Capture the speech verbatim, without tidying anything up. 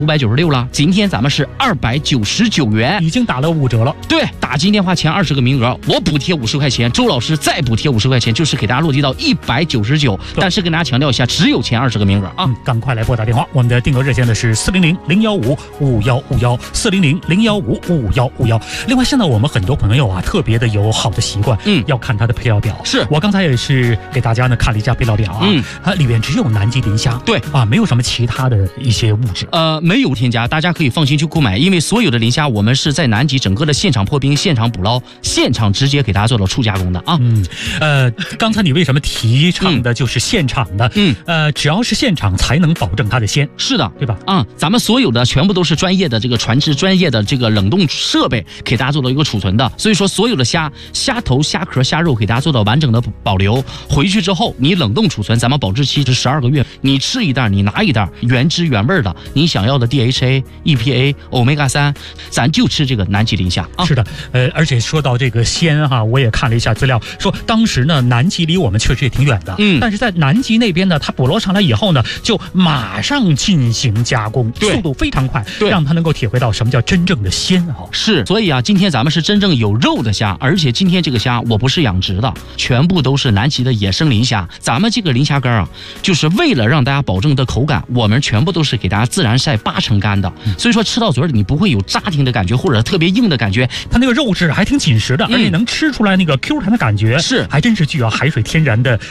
五百九十六了，今天咱们是二百九十九元， 已经打了五折了。 对，打进电话前二十个名额，我补贴五十块钱，周老师再补贴五十块钱，就是给大家落地到一百九十九。但是跟大家强调一下，只有前二十个名额啊、 嗯！赶快来拨打电话，我们的定额热线呢是四零零零幺五五幺五幺四零零零幺五五幺五幺。另外，现在我们很多朋友啊，特别的有好的习惯，嗯，要看它的配料表。 是我刚才也是给大家呢看了一下配料表啊，嗯，它里面只有南极磷虾， 对啊，没有什么其他的一些物质， 呃，没有添加，大家可以放心去购买，因为所有的磷虾我们是在南极整个的现场破冰、现场捕捞、现场直接给大家做到初加工的啊。 嗯，呃，刚才你为什么提倡的就是现场的？嗯，呃，只要是现场才能保证它的鲜， 是的， 对吧？ 啊、嗯，咱们所有的全部都是专业的这个船只、专业的这个冷冻设备给大家做到一个储存的，所以说所有的虾、虾头、虾壳、虾肉给大家做到完整的保留，回去之后你冷冻储存，咱们保质期是十二个月，你吃一袋，你拿一袋，原汁原味的，你想要的 D H A、E P A、欧米伽三，咱就吃这个南极磷虾啊。 是的，呃，而且说到这个鲜哈，我也看了一下资料，说当时呢，南极离我们确实也挺远的，嗯，但是在南极那边呢，它捕捞上来以后呢，就马上进行加工，速度非常快，对，让它能够体会到什么叫真正的鲜哈。 是，所以啊，今天咱们是真正有肉的虾，而且今天这个虾我不是养殖的，全部都是南极的野生磷虾。咱们这个磷虾干啊，就是为了让大家保证的口感，我们全部都是给大家自然晒八成干的，所以说吃到嘴里你不会有扎挺的感觉，或者特别硬的感觉， 它那个肉质还挺紧实的，嗯、而且能吃出来那个 Q 弹的感觉， 是， 还真是具有海水天然的